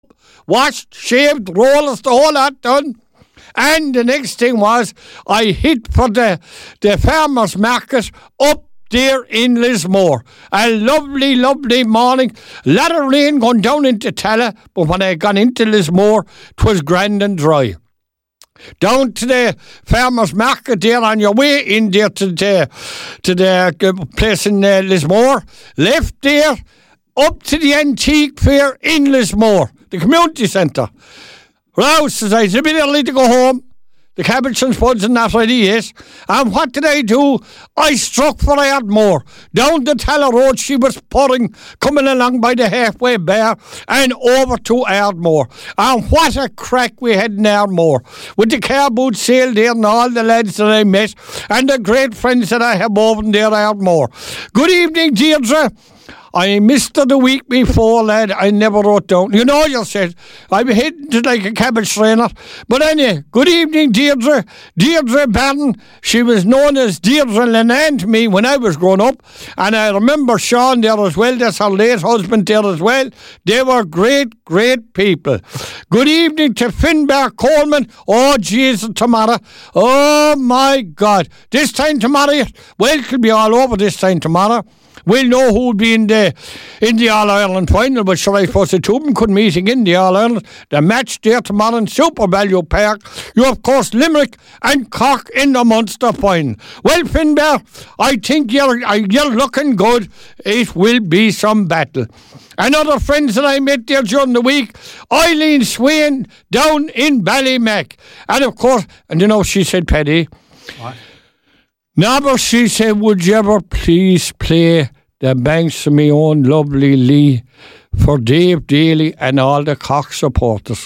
washed, shaved, rollers, the whole lot done. And the next thing was I hit for the farmers market up there in Lismore. A lovely, lovely morning. A lot of rain going down into Tala, but when I got into Lismore, 'twas grand and dry. Down to the farmers market there on your way in there to the place in Lismore. Left there, up to the antique fair in Lismore, the community centre. Rouse says it's a bit early to go home. The cabbage and spuds and that ready, yes. And what did I do? I struck for Ardmore. Down the Tala Road she was pouring, coming along by the halfway bar and over to Ardmore. And what a crack we had in Ardmore. With the car boot sale there and all the lads that I met and the great friends that I have over there Ardmore. Good evening, Deirdre. I missed her the week before, lad. I never wrote down. You know yourself. I'm heading to like a cabbage trainer. But anyway, good evening, Deirdre. Deirdre Barron. She was known as Deirdre Lennon to me when I was growing up. And I remember Sean there as well. That's her late husband there as well. They were great, great people. Good evening to Finbar Coleman. Oh, Jesus, tomorrow. Oh, my God. This time tomorrow, well, it could be all over this time tomorrow. We'll know who'll be in the All-Ireland final, but sure, I suppose the two of them could meet again, the All-Ireland. The match there tomorrow in Super Value Park. You, of course, Limerick and Cork in the Munster final. Well, Finbar, I think you're looking good. It will be some battle. And other friends that I met there during the week, Eileen Swain down in Ballymac. And, of course, and you know, she said, Paddy... What? Now, but she said, would you ever please play the Banks of Me Own Lovely Lee for Dave Daly and all the Cork supporters?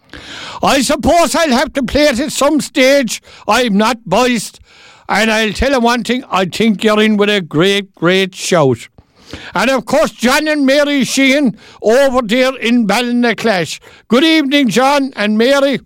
I suppose I'll have to play it at some stage. I'm not biased. And I'll tell you one thing, I think you're in with a great, great shout. And of course, John and Mary Sheehan over there in Ballinaclash. Good evening, John and Mary.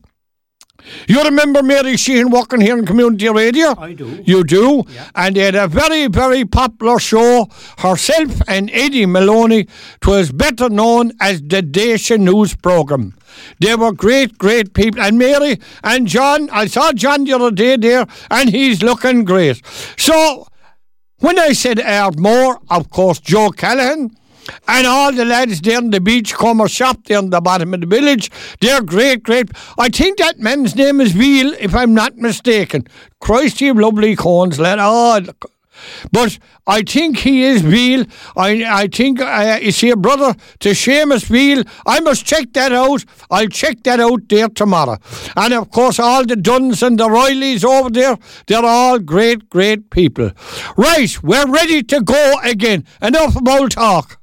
You remember Mary Sheehan working here in community radio? I do. You do? Yeah. And they had a very, very popular show. Herself and Eddie Maloney. 'Twas better known as the Dacia News programme. They were great, great people. And Mary and John, I saw John the other day there, and he's looking great. So, when I said Ardmore, of course, Joe Callahan, and all the lads there in the Beachcomber shop there in the bottom of the village, they're great, great. I think that man's name is Veal, if I'm not mistaken. Christ, you lovely cones, lad. Oh, but I think he is Veal. I think, is he a brother to Seamus Veal? I must check that out. I'll check that out there tomorrow. And of course, all the Dunns and the Rileys over there, they're all great, great people. Right, we're ready to go again. Enough of old talk.